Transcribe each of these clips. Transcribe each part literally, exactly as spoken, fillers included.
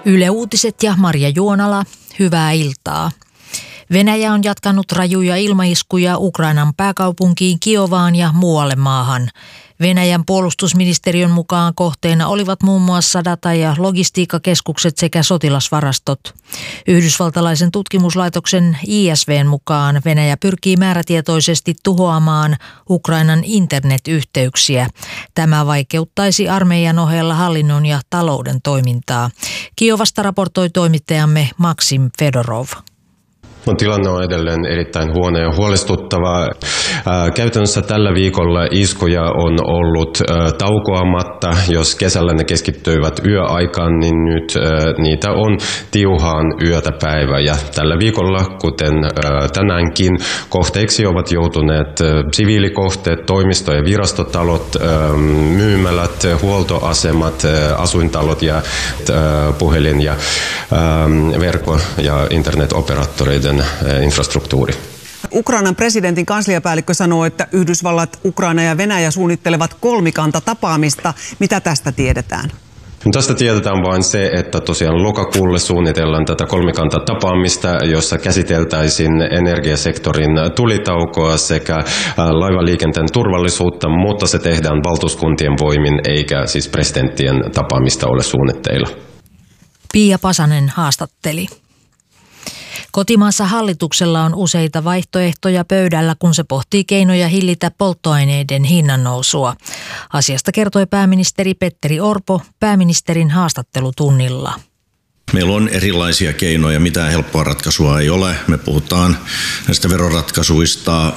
Yle Uutiset ja Marja Juonala, hyvää iltaa. Venäjä on jatkanut rajuja ilmaiskuja Ukrainan pääkaupunkiin Kiovaan ja muualle maahan. Venäjän puolustusministeriön mukaan kohteena olivat muun muassa data- ja logistiikkakeskukset sekä sotilasvarastot. Yhdysvaltalaisen tutkimuslaitoksen I S V:n mukaan Venäjä pyrkii määrätietoisesti tuhoamaan Ukrainan internetyhteyksiä. Tämä vaikeuttaisi armeijan ohella hallinnon ja talouden toimintaa. Kiovasta raportoi toimittajamme Maksim Fedorov. No, tilanne on edelleen erittäin huono ja huolestuttava. Ää, käytännössä tällä viikolla iskuja on ollut ää, taukoamatta. Jos kesällä ne keskittyivät yöaikaan, niin nyt ää, niitä on tiuhaan yötä päivä. Ja tällä viikolla, kuten ää, tänäänkin, kohteiksi ovat joutuneet ää, siviilikohteet, toimisto- ja virastotalot, ää, myymälät, huoltoasemat, ää, asuintalot ja ää, puhelin- ja ää, verkko- ja internetoperaattoreiden infrastruktuuri. Ukrainan presidentin kansliapäällikkö sanoo, että Yhdysvallat, Ukraina ja Venäjä suunnittelevat kolmikantatapaamista. Mitä tästä tiedetään? Tästä tiedetään vain se, että tosiaan lokakuulle suunnitellaan tätä kolmikantatapaamista, jossa käsiteltäisiin energiasektorin tulitaukoa sekä laivaliikenteen turvallisuutta, mutta se tehdään valtuuskuntien voimin eikä siis presidenttien tapaamista ole suunnitteilla. Pia Pasanen haastatteli. Kotimaassa hallituksella on useita vaihtoehtoja pöydällä, kun se pohtii keinoja hillitä polttoaineiden hinnannousua. Asiasta kertoi pääministeri Petteri Orpo pääministerin haastattelutunnilla. Meillä on erilaisia keinoja, mitään helppoa ratkaisua ei ole. Me puhutaan näistä veroratkaisuista,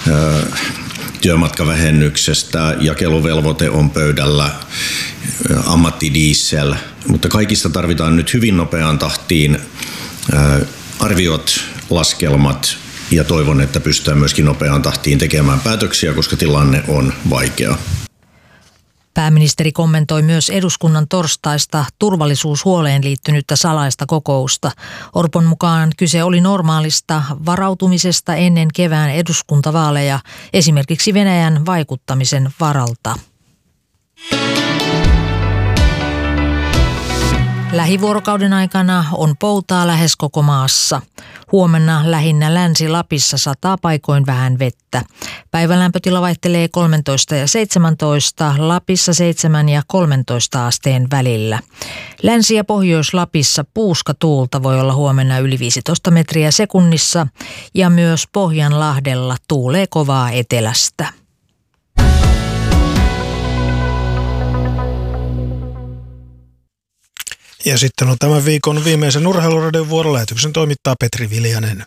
työmatkavähennyksestä, jakeluvelvoite on pöydällä, ammattidiesel, mutta kaikista tarvitaan nyt hyvin nopeaan tahtiin arviot, laskelmat ja toivon, että pystytään myöskin nopeaan tahtiin tekemään päätöksiä, koska tilanne on vaikea. Pääministeri kommentoi myös eduskunnan torstaista turvallisuushuoleen liittynyttä salaista kokousta. Orpon mukaan kyse oli normaalista varautumisesta ennen kevään eduskuntavaaleja, esimerkiksi Venäjän vaikuttamisen varalta. Lähivuorokauden aikana on poutaa lähes koko maassa. Huomenna lähinnä Länsi-Lapissa sataa paikoin vähän vettä. Päivän lämpötila vaihtelee kolmetoista ja seitsemäntoista, Lapissa seitsemän ja kolmetoista asteen välillä. Länsi- ja Pohjois-Lapissa puuskatuulta voi olla huomenna yli viisitoista metriä sekunnissa ja myös Pohjanlahdella tuulee kovaa etelästä. Ja sitten on tämän viikon viimeisen urheiluradion vuorolähetyksen toimittaa Petri Viljanen.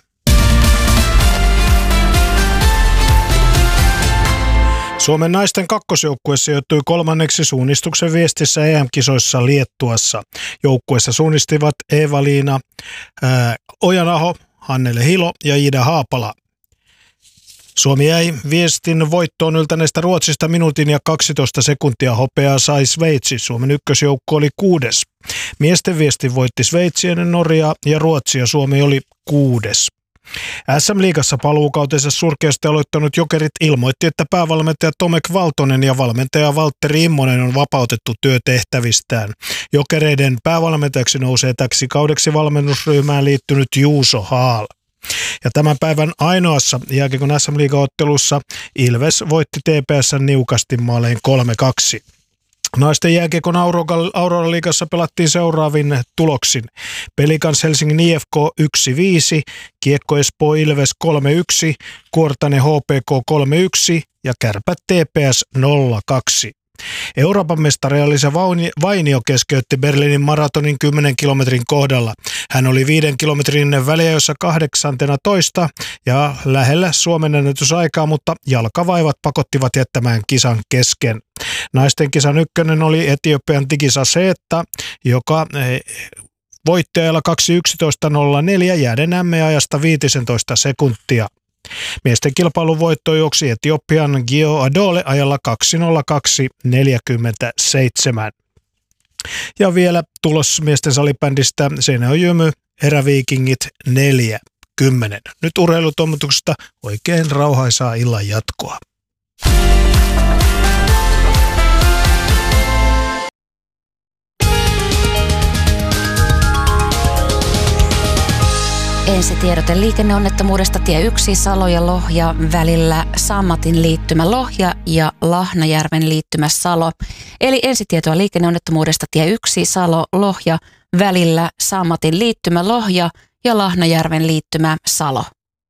Suomen naisten kakkosjoukkue sijoittui kolmanneksi suunnistuksen viestissä E M-kisoissa Liettuassa. Joukkueessa suunnistivat Eeva-Liina ää, Ojanaho, Hannele Hilo ja Ida Haapala. Suomi jäi viestin voittoon yltäneestä Ruotsista minuutin ja kaksitoista sekuntia, hopeaa sai Sveitsi. Suomen ykkösjoukko oli kuudes. Miesten viestin voitti Sveitsi ennen Norjaa ja Ruotsi ja Suomi oli kuudes. S M-liigassa paluukautensa surkeasti aloittanut Jokerit ilmoitti, että päävalmentaja Tomek Valtonen ja valmentaja Valtteri Immonen on vapautettu työtehtävistään. Jokereiden päävalmentajaksi nousee täksi kaudeksi valmennusryhmään liittynyt Juuso Haal. Ja tämän päivän ainoassa jääkiekon S M-liigaottelussa Ilves voitti T P S:n niukasti maalein kolme kaksi. Naisten jääkiekon Aurora-liigassa pelattiin seuraavin tuloksin. Pelikans Helsingin I F K yksi viisi, Kiekko Espoo Ilves kolme yksi, Kuortane H P K kolme yksi ja Kärpät T P S nolla kaksi. Euroopan mestari Alisa Vainio keskeytti Berliinin maratonin kymmenen kilometrin kohdalla. Hän oli viiden kilometrin väliajoissa kahdeksantena toista ja lähellä Suomen ennätysaikaa, mutta jalkavaivat pakottivat jättämään kisan kesken. Naisten kisan ykkönen oli Etiopian Tigisa Seetta, joka voittajalla kaksi yksitoista nolla neljä jääden M M-ajasta viisitoista sekuntia. Miesten kilpailun voitto juoksi Etiopian Gio Adole ajalla kaksi nolla kaksi neljäkymmentäseitsemän. Ja vielä tulos miesten salibändistä Seinäjoki Eräviikingit neljä kymmenen. Nyt urheilutoimituksesta oikein rauhaisaa illan jatkoa. Ensitiedote liikenneonnettomuudesta tie yksi Salo ja Lohja välillä Sammatin liittymä Lohja ja Lahnajärven liittymä Salo. Eli ensitietoa liikenneonnettomuudesta tie yksi Salo Lohja välillä Sammatin liittymä Lohja ja Lahnajärven liittymä Salo.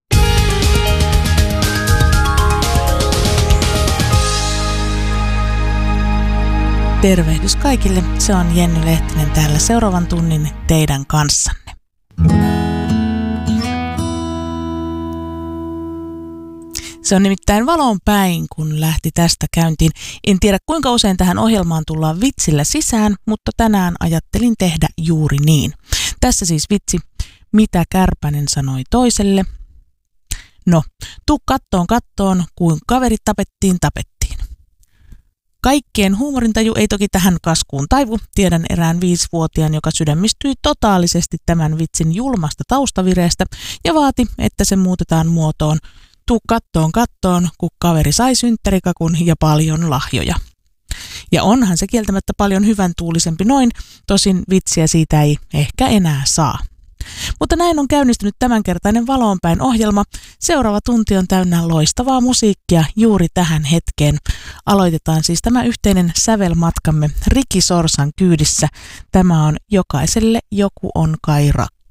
Tervehdys kaikille, se on Jenny Lehtinen täällä seuraavan tunnin teidän kanssanne. Se on nimittäin valon päin, kun lähti tästä käyntiin. En tiedä kuinka usein tähän ohjelmaan tullaan vitsillä sisään, mutta tänään ajattelin tehdä juuri niin. Tässä siis vitsi, mitä Kärpänen sanoi toiselle. No, tuu kattoon kattoon, kuin kaverit tapettiin tapettiin. Kaikkien huumorintaju ei toki tähän kaskuun taivu. Tiedän erään viisivuotiaan, joka sydämistyi totaalisesti tämän vitsin julmasta taustavireestä ja vaati, että se muutetaan muotoon. Tuu kattoon kattoon, kun kaveri sai synttärikakun ja paljon lahjoja. Ja onhan se kieltämättä paljon hyvän tuulisempi noin, tosin vitsiä siitä ei ehkä enää saa. Mutta näin on käynnistynyt tämänkertainen Valoonpäin ohjelma. Seuraava tunti on täynnä loistavaa musiikkia juuri tähän hetkeen. Aloitetaan siis tämä yhteinen sävelmatkamme Riki Sorsan kyydissä. Tämä on Jokaiselle joku on kai rakkaus.